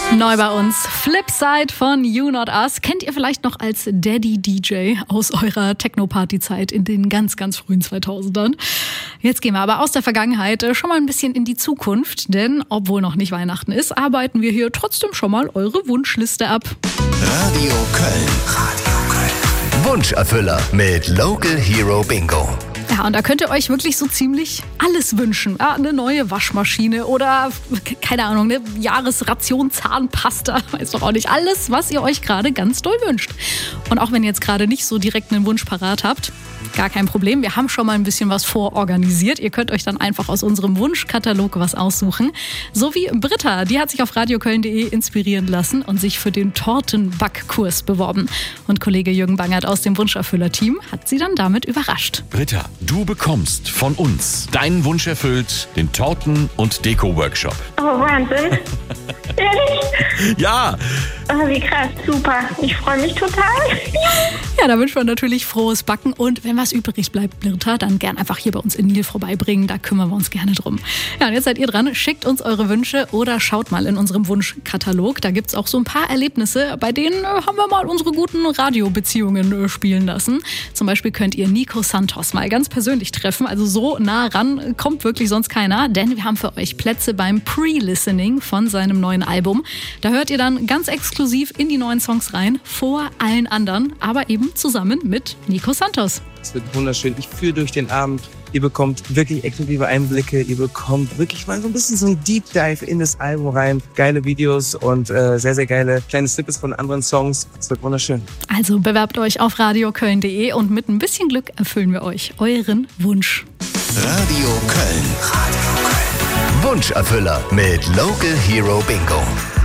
Neu bei uns, Flipside von You Not Us. Kennt ihr vielleicht noch als Daddy DJ aus eurer Techno-Party-Zeit in den ganz, ganz frühen 2000ern? Jetzt gehen wir aber aus der Vergangenheit schon mal ein bisschen in die Zukunft, denn obwohl noch nicht Weihnachten ist, arbeiten wir hier trotzdem schon mal eure Wunschliste ab. Radio Köln. Wunscherfüller mit Local Hero Bingo. Ja, und da könnt ihr euch wirklich so ziemlich alles wünschen. Ja, eine neue Waschmaschine oder, keine Ahnung, eine Jahresration Zahnpasta. Weiß doch auch nicht. Alles, was ihr euch gerade ganz doll wünscht. Und auch wenn ihr jetzt gerade nicht so direkt einen Wunsch parat habt, gar kein Problem. Wir haben schon mal ein bisschen was vororganisiert. Ihr könnt euch dann einfach aus unserem Wunschkatalog was aussuchen. So wie Britta, die hat sich auf radioköln.de inspirieren lassen und sich für den Tortenbackkurs beworben. Und Kollege Jürgen Bangert aus dem Wunscherfüller-Team hat sie dann damit überrascht. Britta, du bekommst von uns deinen Wunsch erfüllt, den Torten- und Deko-Workshop. Oh, Wahnsinn. Ehrlich? Ja! Oh, wie krass, super. Ich freue mich total. Ja, da wünschen wir natürlich frohes Backen und wenn was übrig bleibt, Britta, dann gern einfach hier bei uns in Nil vorbeibringen, da kümmern wir uns gerne drum. Ja, und jetzt seid ihr dran, schickt uns eure Wünsche oder schaut mal in unserem Wunschkatalog, da gibt's auch so ein paar Erlebnisse, bei denen haben wir mal unsere guten Radiobeziehungen spielen lassen. Zum Beispiel könnt ihr Nico Santos mal ganz persönlich treffen, also so nah ran kommt wirklich sonst keiner, denn wir haben für euch Plätze beim Pre-Listening von seinem neuen Album. Da hört ihr dann ganz exklusiv in die neuen Songs rein, vor allen anderen, aber eben zusammen mit Nico Santos. Es wird wunderschön. Ich führe durch den Abend. Ihr bekommt wirklich exklusive Einblicke. Ihr bekommt wirklich mal so ein bisschen so ein Deep Dive in das Album rein. Geile Videos und sehr, sehr geile kleine Snippets von anderen Songs. Es wird wunderschön. Also bewerbt euch auf radioköln.de und mit ein bisschen Glück erfüllen wir euch euren Wunsch. Radio Köln. Wunscherfüller mit Local Hero Bingo.